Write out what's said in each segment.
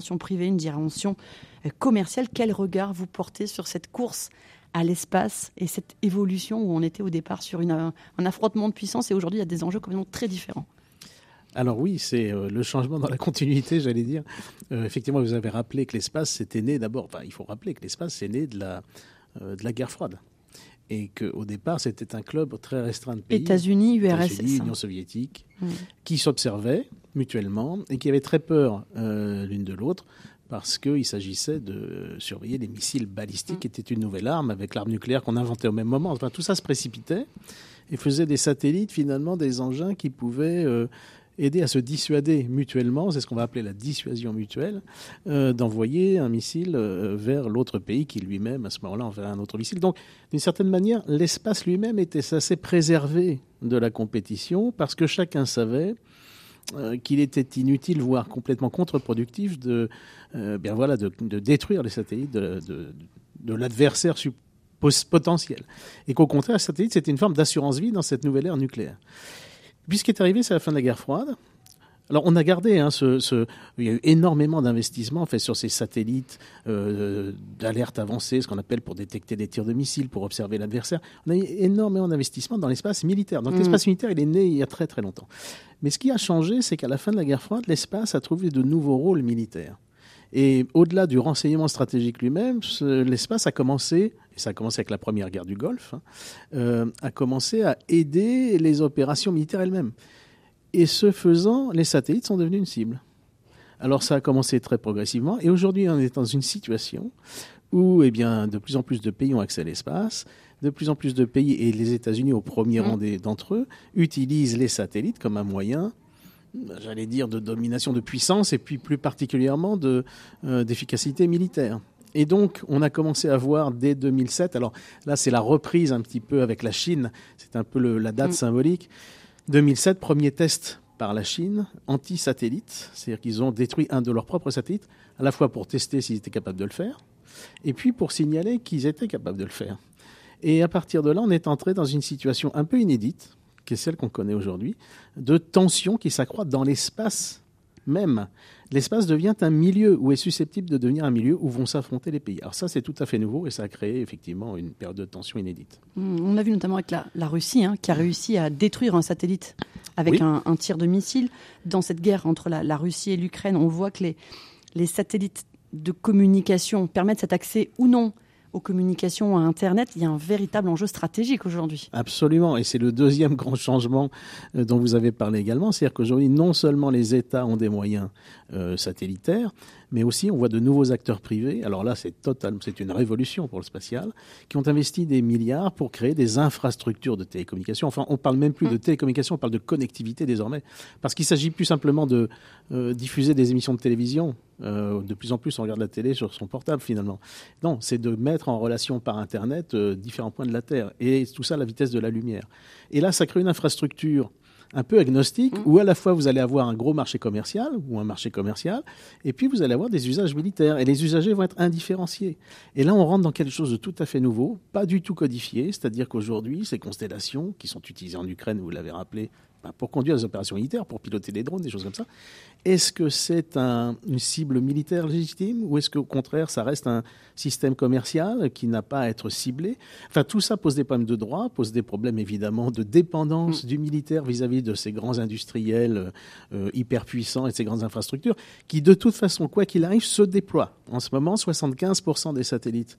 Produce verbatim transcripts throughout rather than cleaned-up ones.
privée, une dimension commerciale. Quel regard vous portez sur cette course à l'espace et cette évolution où on était au départ sur une, un affrontement de puissance et aujourd'hui il y a des enjeux complètement très différents? Alors oui, c'est euh, le changement dans la continuité, j'allais dire. Euh, effectivement, vous avez rappelé que l'espace, c'était né d'abord... Enfin, il faut rappeler que l'espace, c'est né de la, euh, de la guerre froide. Et qu'au départ, c'était un club très restreint de pays. États-Unis, U R S S. États-Unis, Union soviétique, mmh. qui s'observaient mutuellement et qui avaient très peur euh, l'une de l'autre parce qu'il s'agissait de surveiller les missiles balistiques, mmh. qui étaient une nouvelle arme avec l'arme nucléaire qu'on inventait au même moment. Enfin, tout ça se précipitait et faisait des satellites, finalement, des engins qui pouvaient... Euh, aider à se dissuader mutuellement, c'est ce qu'on va appeler la dissuasion mutuelle, euh, d'envoyer un missile euh, vers l'autre pays qui lui-même, à ce moment-là, enverrait un autre missile. Donc, d'une certaine manière, l'espace lui-même était assez préservé de la compétition parce que chacun savait euh, qu'il était inutile, voire complètement contre-productif de, euh, bien voilà, de, de détruire les satellites de, de, de l'adversaire potentiel. Et qu'au contraire, le satellite, c'était une forme d'assurance vie dans cette nouvelle ère nucléaire. Puis ce qui est arrivé, c'est la fin de la guerre froide. Alors on a gardé, hein, ce, ce, il y a eu énormément d'investissements fait, sur ces satellites euh, d'alerte avancée, ce qu'on appelle pour détecter des tirs de missiles, pour observer l'adversaire. On a eu énormément d'investissements dans l'espace militaire. Donc mmh. l'espace militaire, il est né il y a très très longtemps. Mais ce qui a changé, c'est qu'à la fin de la guerre froide, l'espace a trouvé de nouveaux rôles militaires. Et au-delà du renseignement stratégique lui-même, ce, l'espace a commencé, et ça a commencé avec la première guerre du Golfe, hein, euh, a commencé à aider les opérations militaires elles-mêmes. Et ce faisant, les satellites sont devenus une cible. Alors ça a commencé très progressivement, et aujourd'hui on est dans une situation où eh bien, de plus en plus de pays ont accès à l'espace, de plus en plus de pays, et les États-Unis au premier mmh. rang des, d'entre eux, utilisent les satellites comme un moyen, j'allais dire, de domination de puissance et puis plus particulièrement de, euh, d'efficacité militaire. Et donc, on a commencé à voir dès deux mille sept, alors là, c'est la reprise un petit peu avec la Chine, c'est un peu le, la date mmh. symbolique. deux mille sept, premier test par la Chine, anti-satellite, c'est-à-dire qu'ils ont détruit un de leurs propres satellites, à la fois pour tester s'ils étaient capables de le faire, et puis pour signaler qu'ils étaient capables de le faire. Et à partir de là, on est entré dans une situation un peu inédite, qui est celle qu'on connaît aujourd'hui, de tension qui s'accroît dans l'espace même. L'espace devient un milieu où est susceptible de devenir un milieu où vont s'affronter les pays. Alors ça, c'est tout à fait nouveau et ça a créé effectivement une période de tension inédite. On l'a vu notamment avec la, la Russie, hein, qui a réussi à détruire un satellite avec oui. un, un tir de missile. Dans cette guerre entre la, la Russie et l'Ukraine, on voit que les, les satellites de communication permettent cet accès ou non aux communications, à Internet. Il y a un véritable enjeu stratégique aujourd'hui. Absolument, et c'est le deuxième grand changement euh, dont vous avez parlé également, c'est-à-dire qu'aujourd'hui, non seulement les États ont des moyens euh, satellitaires, mais aussi on voit de nouveaux acteurs privés, alors là c'est total, c'est une révolution pour le spatial, qui ont investi des milliards pour créer des infrastructures de télécommunications. Enfin, on parle même plus mmh. de télécommunications, on parle de connectivité désormais, parce qu'il s'agit plus simplement de euh, diffuser des émissions de télévision. Euh, de plus en plus, on regarde la télé sur son portable, finalement. Non, c'est de mettre en relation par Internet euh, différents points de la Terre. Et tout ça à la vitesse de la lumière. Et là, ça crée une infrastructure un peu agnostique, mmh. où à la fois vous allez avoir un gros marché commercial, ou un marché commercial, et puis vous allez avoir des usages militaires. Et les usagers vont être indifférenciés. Et là, on rentre dans quelque chose de tout à fait nouveau, pas du tout codifié. C'est-à-dire qu'aujourd'hui, ces constellations, qui sont utilisées en Ukraine, vous l'avez rappelé, pour conduire des opérations militaires, pour piloter des drones, des choses comme ça. Est-ce que c'est un, une cible militaire légitime ou est-ce qu'au contraire, ça reste un système commercial qui n'a pas à être ciblé? Enfin, tout ça pose des problèmes de droit, pose des problèmes évidemment de dépendance mmh. du militaire vis-à-vis de ces grands industriels euh, hyper puissants et de ces grandes infrastructures qui, de toute façon, quoi qu'il arrive, se déploient. En ce moment, soixante-quinze pour cent des satellites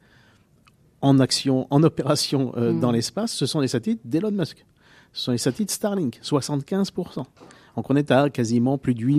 en action, en opération euh, mmh. dans l'espace, ce sont les satellites d'Elon Musk. Ce sont les satellites Starlink, soixante-quinze pour cent. Donc on est à quasiment plus de huit